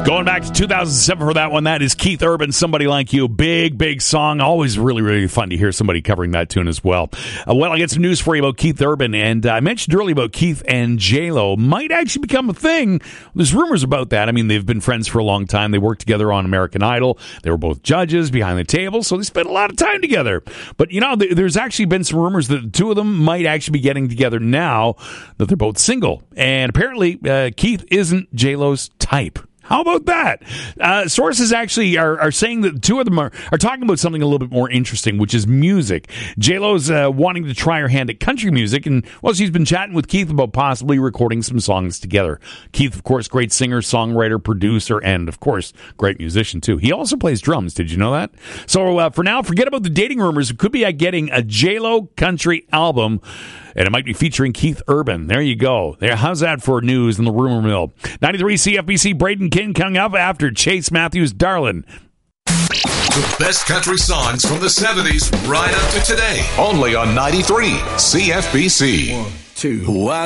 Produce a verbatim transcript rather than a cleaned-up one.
Going back to two thousand seven for that one, that is Keith Urban, Somebody Like You. Big, big song. Always really, really fun to hear somebody covering that tune as well. Uh, well, I got some news for you about Keith Urban, and uh, I mentioned earlier about Keith and J-Lo might actually become a thing. There's rumors about that. I mean, they've been friends for a long time. They worked together on American Idol. They were both judges behind the table, so they spent a lot of time together. But, you know, th- there's actually been some rumors that the two of them might actually be getting together now that they're both single. And apparently, uh, Keith isn't J-Lo's type. How about that? Uh, sources actually are, are saying that the two of them are, are talking about something a little bit more interesting, which is music. J-Lo's uh, wanting to try her hand at country music, and, well, she's been chatting with Keith about possibly recording some songs together. Keith, of course, great singer, songwriter, producer, and, of course, great musician, too. He also plays drums. Did you know that? So, uh, for now, forget about the dating rumors. It could be uh, getting a J-Lo country album, and it might be featuring Keith Urban. There you go. There. How's that for news in the rumor mill? ninety-three C F B C, Braden King coming up after Chase Matthews, Darlin'. The best country songs from the seventies right up to today. Only on ninety-three C F B C. One, two.